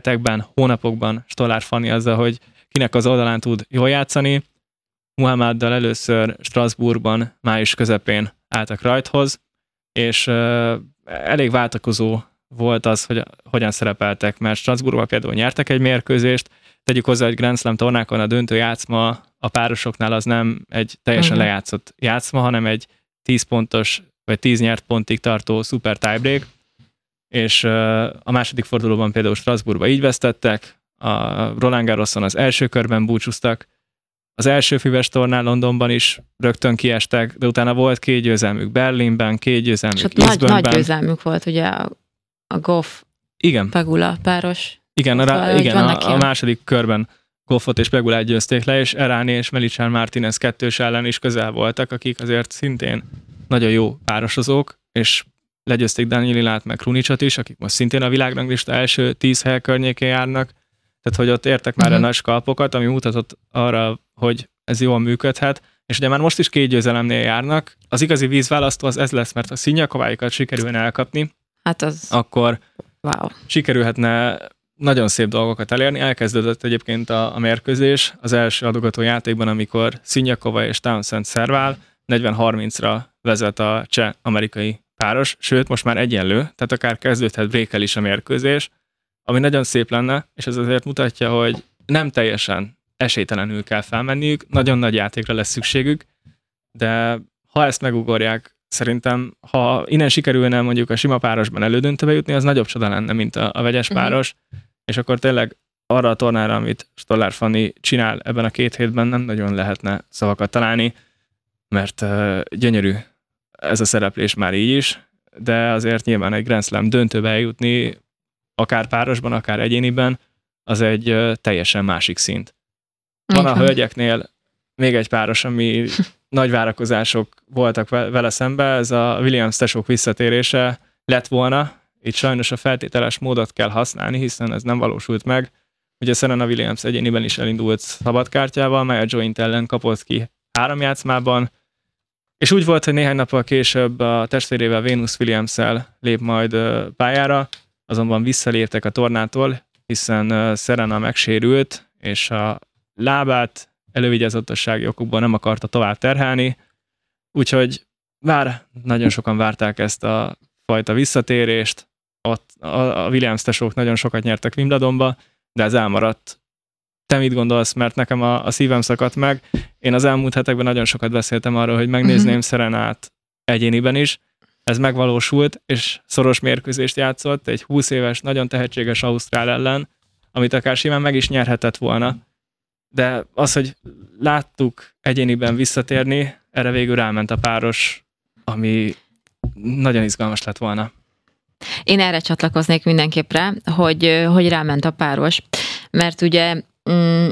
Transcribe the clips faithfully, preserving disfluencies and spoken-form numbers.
hetekben, hónapokban Stollár Fanni azzal, hogy kinek az oldalán tud jól játszani. Muhammaddal először Strasbourgban május közepén álltak rajthoz, és uh, elég váltakozó volt az, hogy hogyan szerepeltek, mert Strasbourgban például nyertek egy mérkőzést, tegyük hozzá, hogy Grand Slam tornákon a döntő játszma a párosoknál az nem egy teljesen uh-huh. lejátszott játszma, hanem egy tíz pontos, vagy tíz nyert pontig tartó szuper tiebreak, és uh, a második fordulóban például Strasbourgba így vesztettek, a Roland Garroson az első körben búcsúztak, az első füves tornán Londonban is rögtön kiestek, de utána volt két győzelmük Berlinben, két győzelmük Eastbourneban. Nagy, nagy győzelmük volt ugye a, a Goff igen. Pegula páros. Igen, a, rá, igen a, a második körben Goffot és Pegulát győzték le, és Errani és Melicán Martínez kettős ellen is közel voltak, akik azért szintén nagyon jó párosozók, és legyőzték Daniel Illát meg Krunicsot is, akik most szintén a világranglista első tíz hely környékén járnak, tehát hogy ott értek már uh-huh. a nagy skalpokat, ami mutatott arra, hogy ez jól működhet, és ugye már most is két győzelemnél járnak. Az igazi vízválasztó az ez lesz, mert ha Szinyakováikat sikerülne elkapni, hát az... akkor wow. sikerülhetne nagyon szép dolgokat elérni. Elkezdődött egyébként a, a mérkőzés az első adogató játékban, amikor Szinjakova és Townsend szervál, negyven harmincra vezet a cseh-amerikai páros, sőt, most már egyenlő, tehát akár kezdődhet breakel is a mérkőzés, ami nagyon szép lenne, és ez azért mutatja, hogy nem teljesen esélytelenül kell felmenniük, nagyon nagy játékra lesz szükségük, de ha ezt megugorják, szerintem, ha innen sikerülne mondjuk a sima párosban elődöntőbe jutni, az nagyobb csoda lenne, mint a, a vegyes uh-huh. páros, és akkor tényleg arra a tornára, amit Stollár Fanni csinál ebben a két hétben, nem nagyon lehetne szavakat találni, mert uh, gyönyörű ez a szereplés már így is, de azért nyilván egy Grand Slam döntőbe eljutni, akár párosban, akár egyéniben, az egy uh, teljesen másik szint. Van a hölgyeknél még egy páros, ami nagy várakozások voltak vele szembe, ez a Williams tesók visszatérése lett volna. Itt sajnos a feltételes módot kell használni, hiszen ez nem valósult meg. Ugye Serena Williams egyéniben is elindult szabadkártyával, Maya Joint ellen kapott ki három játszmában, és úgy volt, hogy néhány nappal később a testvérével Venus Williams-szel lép majd pályára, azonban visszaléptek a tornától, hiszen Serena megsérült, és a lábát elővigyázatossági okokból nem akarta tovább terhelni, úgyhogy bár nagyon sokan várták ezt a fajta visszatérést, ott a Williams tesók nagyon sokat nyertek Wimbledonba, de ez elmaradt. Te mit gondolsz, mert nekem a, a szívem szakadt meg. Én az elmúlt hetekben nagyon sokat beszéltem arról, hogy megnézném uh-huh. Serenát egyéniben is. Ez megvalósult, és szoros mérkőzést játszott egy húsz éves, nagyon tehetséges ausztrál ellen, amit akár simán meg is nyerhetett volna. De az, hogy láttuk egyéniben visszatérni, erre végül ráment a páros, ami nagyon izgalmas lett volna. Én erre csatlakoznék mindenképpen, hogy, hogy ráment a páros, mert ugye mm,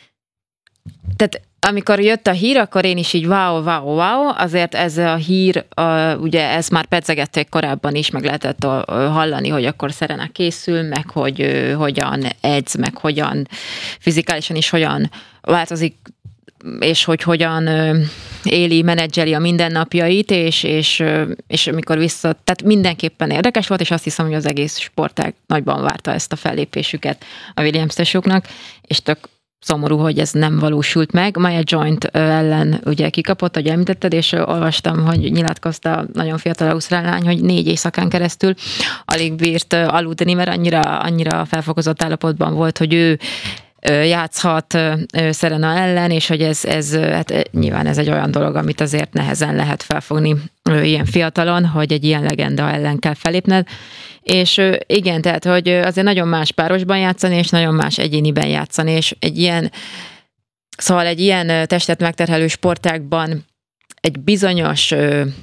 tehát amikor jött a hír, akkor én is így wow, wow, wow, azért ez a hír, a, ugye ez már pedzegették korábban is, meg lehetett a, a, hallani, hogy akkor Serena készül, meg hogy ö, hogyan edz, meg hogyan fizikálisan is hogyan változik, és hogy hogyan ö, éli, menedzseli a mindennapjait, és, és, ö, és amikor vissza, tehát mindenképpen érdekes volt, és azt hiszem, hogy az egész sportág nagyban várta ezt a fellépésüket a Williams tesóknak, és tök szomorú, hogy ez nem valósult meg. Maya Joint ellen ugye kikapott, ahogy említetted, és olvastam, hogy nyilatkozta nagyon fiatal ausztrál lány, hogy négy éjszakán keresztül alig bírt aludni, mert annyira, annyira felfokozott állapotban volt, hogy ő játszhat Serena ellen, és hogy ez, ez hát nyilván ez egy olyan dolog, amit azért nehezen lehet felfogni ilyen fiatalon, hogy egy ilyen legenda ellen kell felépned. És igen, tehát, hogy azért nagyon más párosban játszani, és nagyon más egyéniben játszani, és egy ilyen, szóval egy ilyen testet megterhelő sportágban egy bizonyos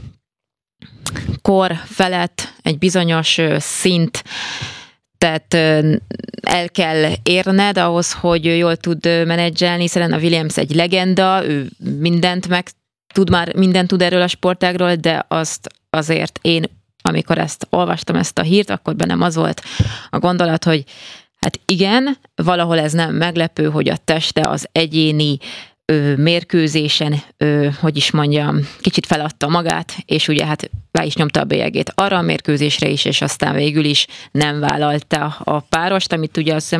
kor felett, egy bizonyos szint, tehát el kell érned ahhoz, hogy jól tud menedzselni. Serena Williams egy legenda, ő mindent meg tud már, mindent tud erről a sportágról, de azt azért én, amikor ezt olvastam, ezt a hírt, akkor bennem az volt a gondolat, hogy hát igen, valahol ez nem meglepő, hogy a teste az egyéni ö, mérkőzésen, ö, hogy is mondjam, kicsit feladta magát, és ugye hát rá is nyomta a bélyegét arra a mérkőzésre is, és aztán végül is nem vállalta a párost, amit ugye azt